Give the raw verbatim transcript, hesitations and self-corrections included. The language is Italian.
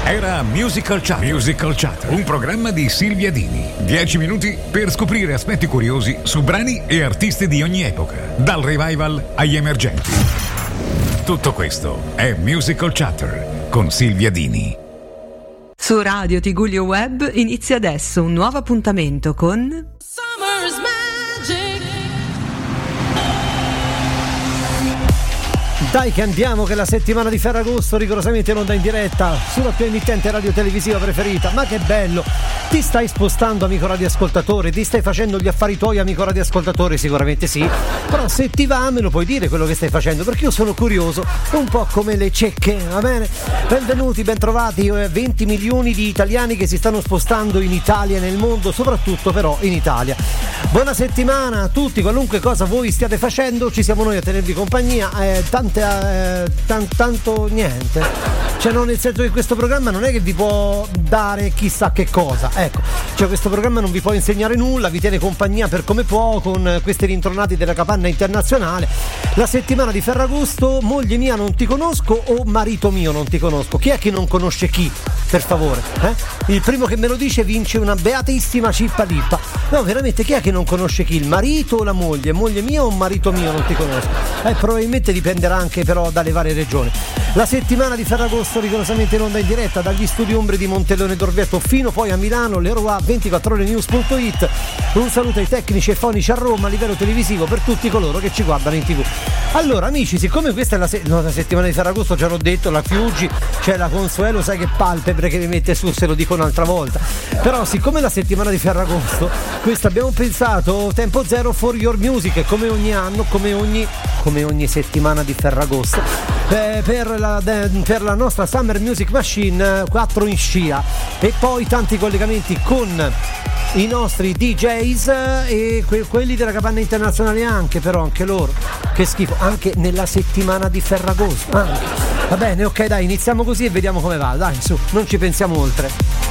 Era Musical Chat. Musical Chat, un programma di Silvia Dini. Dieci minuti per scoprire aspetti curiosi su brani e artisti di ogni epoca, dal revival agli emergenti. Tutto questo è Musical Chatter con Silvia Dini. Su Radio Tigullio Web inizia adesso un nuovo appuntamento con Summer's Magic. Dai che andiamo, che la settimana di Ferragosto rigorosamente in onda in diretta sulla tua emittente radiotelevisiva preferita. Ma che bello! Ti stai spostando, amico radioascoltatore? Ti stai facendo gli affari tuoi, amico radioascoltatore? Sicuramente sì. Però se ti va me lo puoi dire quello che stai facendo, perché io sono curioso, un po' come le cecche, va bene? Benvenuti, bentrovati, venti milioni di italiani che si stanno spostando in Italia e nel mondo, soprattutto però in Italia. Buona settimana a tutti, qualunque cosa voi stiate facendo, ci siamo noi a tenervi compagnia. Eh, tante, eh, tan, tanto niente. Cioè, non nel senso che questo programma non è che vi può dare chissà che cosa, ecco, cioè questo programma non vi può insegnare nulla, vi tiene compagnia per come può con questi rintronati della capanna internazionale. La settimana di Ferragosto, moglie mia non ti conosco o marito mio non ti conosco? Chi è che non conosce chi? Per favore, eh? Il primo che me lo dice vince una beatissima cippa lippa. No, veramente, chi è che non conosce chi? Il marito o la moglie? Moglie mia o marito mio non ti conosco? Eh, probabilmente dipenderà anche però dalle varie regioni. La settimana di Ferragosto rigorosamente in onda in diretta dagli studi Ombre di Monteleone d'Orvieto fino poi a Milano, l'Eroa, ventiquattro ore news punto it. Un saluto ai tecnici e fonici a Roma a livello televisivo per tutti coloro che ci guardano in tv. Allora amici, siccome questa è la, se- no, la settimana di Ferragosto, già l'ho detto, la Fiuggi, c'è la Consuelo, sai che palpebre che mi mette su, se lo dico un'altra volta. Però siccome è la settimana di Ferragosto, questo abbiamo pensato tempo zero for your music, come ogni anno, come ogni, come ogni settimana di Ferragosto, eh, per, la, de, per la nostra Summer Music Machine, quattro in scia e poi tanti collegamenti con i nostri D Js e que- quelli della capanna internazionale anche, però anche loro, che schifo, anche nella settimana di Ferragosto anche. Va bene, ok, dai, iniziamo così e vediamo come va, dai, su, non ci pensiamo oltre.